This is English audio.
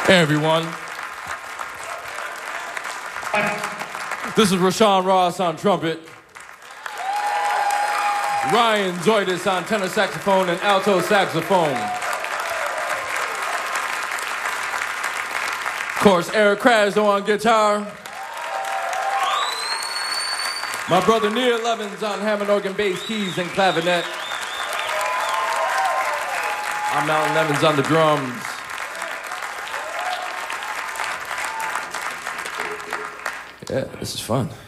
Hey everyone. This is Rashawn Ross on trumpet. Ryan Zoidis on tenor saxophone and alto saxophone. Of course, Eric Krasno on guitar. My brother Neil Evans on Hammond organ, bass, keys, and clavinet. I'm Mountain Evans on the drums. Yeah, this is fun.